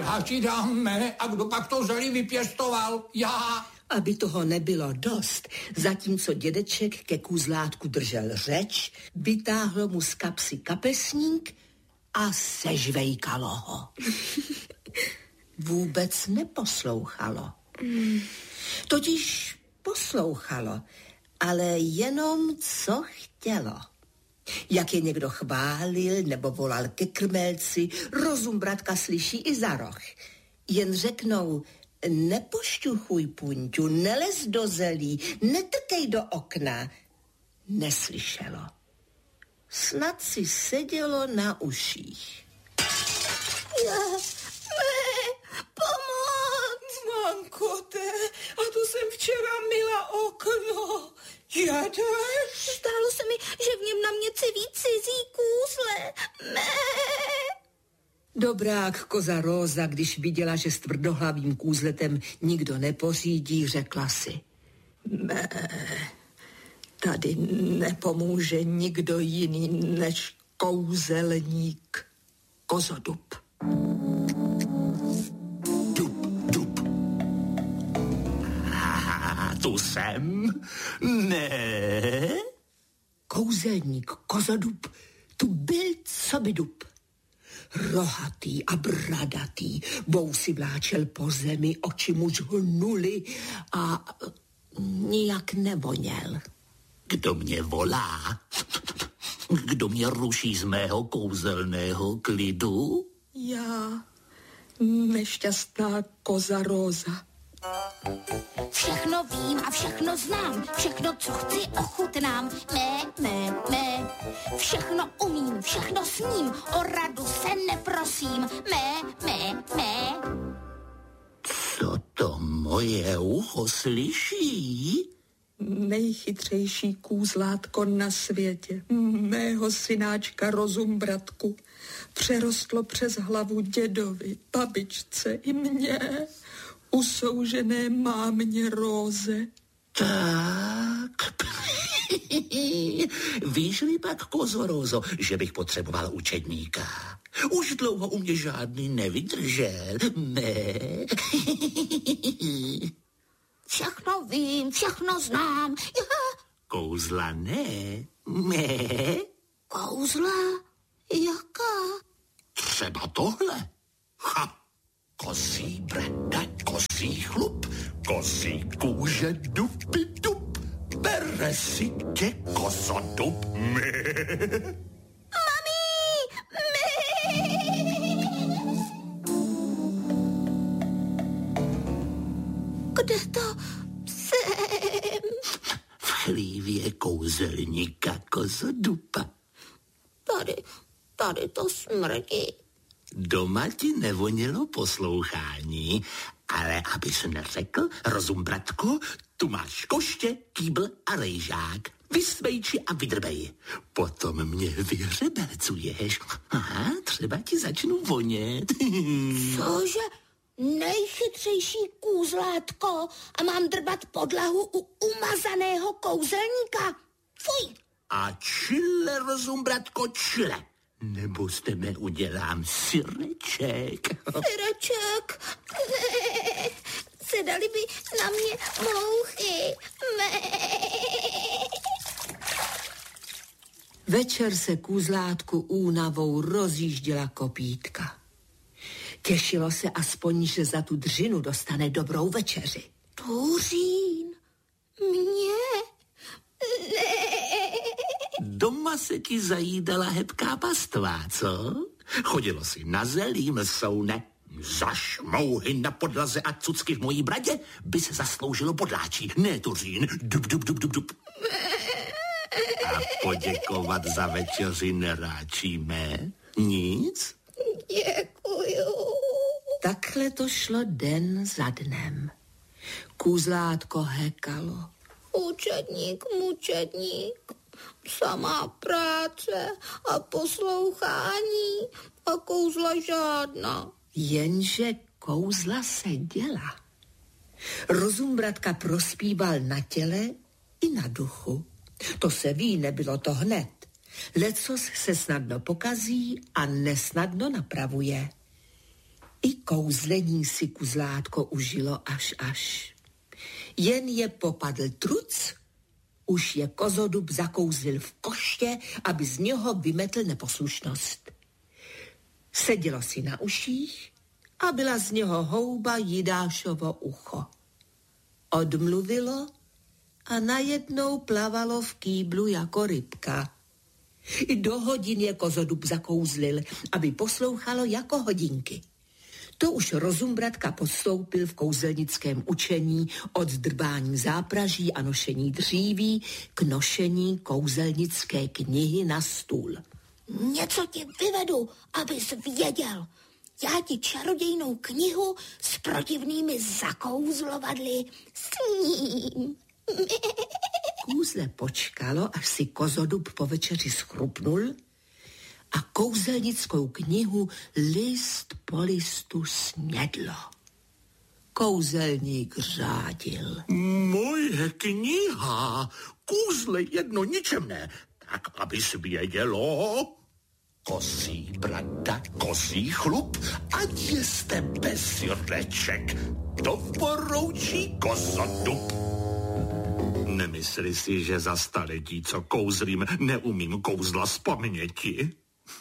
Já ti dám, mé, a kdo pak to zelí vypěstoval? Já. Aby toho nebylo dost, zatímco dědeček ke kůzlátku držel řeč, vytáhl mu z kapsy kapesník a sežvejkalo ho. Vůbec neposlouchalo. Totiž poslouchalo, ale jenom co chtělo. Jak je někdo chválil nebo volal ke krmelci, rozum bratka slyší i za roh. Jen řeknou: nepošťuchuj, Punťu, nelez do zelí, netrkej do okna. Neslyšelo. Snad si sedělo na uších. Pomoc! Mankote, a to jsem včera myla okno. Jedeš? Zdálo se mi, že v něm na mě civí cizí kůzle. Dobrák koza Róza, když viděla, že s tvrdohlavým kůzletem nikdo nepořídí, řekla si: Tady nepomůže nikdo jiný než kouzelník Kozodub. Dub. Tu jsem? Ne? Kouzelník Kozodub tu byl coby dub. Rohatý a bradatý, vousy vláčel po zemi, oči mu žhnuly a nijak nevoněl. Kdo mě volá? Kdo mě ruší z mého kouzelného klidu? Já, nešťastná koza Róza. Všechno vím a všechno znám, všechno, co chci, ochutnám. Mé. Všechno umím, všechno sním, o radu se neprosím. Mé. Co to moje ucho slyší? Nejchytřejší kůzlátko na světě, mého synáčka rozum bratku, přerostlo přes hlavu dědovi, babičce i mě, usoužené mámě Róze. Tak. Víš-li pak, kozo Rózo, že bych potřeboval učedníka? Už dlouho u mě žádný nevydržel. Ne. Všechno vím, všechno znám. Kouzla ne. Ne. Kouzla? Jaká? Třeba tohle. Kozí brada, kozí chlup, kozí kůže, dupi dup. Bere si tě kozodub. Mami! Kde to jsem? V chlívě kouzelníka kozodupa. Tady to smrdí. Doma ti nevonělo poslouchání, ale abys neřekl, rozum bratku, tu máš koště, kýbl a rejžák. Vysvejči a vydrbej. Potom mě vyhřebelcuješ. Aha, třeba ti začnu vonět. Cože? Nejchytřejší kůzlátko a mám drbat podlahu u umazaného kouzelníka. Fuj! A čile, rozum bratko, čile. Nebo z tebe udělám syreček. Syreček? Sedali by na mě mouchy. Večer se kůzlátku únavou rozjížděla kopítka. Těšilo se aspoň, že za tu dřinu dostane dobrou večeři. Tuřín? Mě? Doma se ti zajídala hebká pastva, co? Chodilo si na zelí, msoune. Za šmouhy na podlaze a cucky v mojí bradě by se zasloužilo podláčí. Ne, Tuřín, dub. A poděkovat za večeři neráčíme? Nic? Děkuju. Takhle to šlo den za dnem. Kůzlátko hekalo. Mučedník, samá práce a poslouchání a kouzla žádná. Jenže kouzla se děla. Rozum bratka prospíval na těle i na duchu. To se ví, nebylo to hned. Lecos se snadno pokazí a nesnadno napravuje. I Kouzlení si kuzlátko užilo až. Jen je popadl truc, už je kozodub zakouzlil v koště, aby z něho vymetl neposlušnost. Sedělo si na uších a byla z něho houba Jidášovo ucho. Odmluvilo a najednou plavalo v kýblu jako rybka. I do hodin je kozodub zakouzlil, aby poslouchalo jako hodinky. To už rozumbratka podstoupil v kouzelnickém učení od drbání zápraží a nošení dříví k nošení kouzelnické knihy na stůl. Něco ti vyvedu, abys věděl. Já ti čarodějnou knihu s protivnými zakouzlovadly sním. Kůzle počkalo, až si kozodub po večeři schrupnul a kouzelnickou knihu list po listu snědlo. Kouzelník řádil. Moje kniha, kůzle jedno ničemné, tak abys vědělo. Kosí brada, kosí chlup, ať jste bez reček, to poroučí kozodub. Nemysli si, že za staletí, co kouzlím, neumím kouzla z paměti.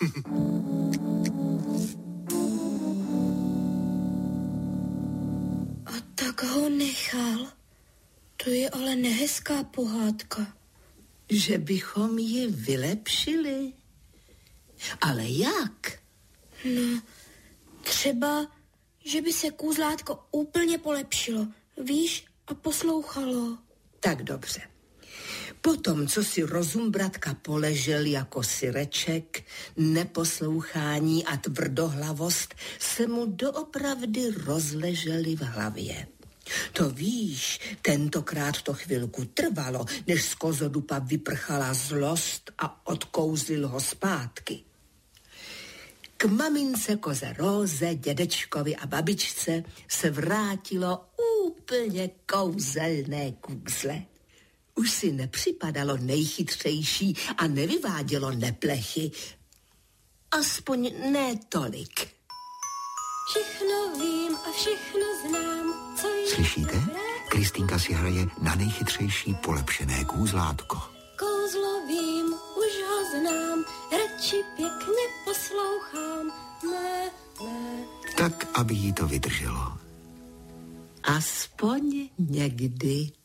A tak ho nechal. To je ale nehezká pohádka. Že bychom ji vylepšili. Ale jak? No, třeba, že by se kůzlátko úplně polepšilo, víš, a poslouchalo. Tak dobře. Potom, co si rozumbratka poležel jako syreček, neposlouchání a tvrdohlavost se mu doopravdy rozležely v hlavě. To víš, tentokrát to chvilku trvalo, než z kozodupa vyprchala zlost a odkouzlil ho zpátky. K mamince koze Róze, dědečkovi a babičce se vrátilo úplně kouzelné kůzle. Už si nepřipadalo nejchytřejší a nevyvádělo neplechy. Aspoň ne tolik. Všechno vím a všechno znám, co je... Slyšíte? Kristýnka si hraje na nejchytřejší polepšené kůzlátko. Kouzlo vím, už ho znám, radši pěkně poslouchám. Ne. Tak, aby jí to vydrželo. Aspoň někdy.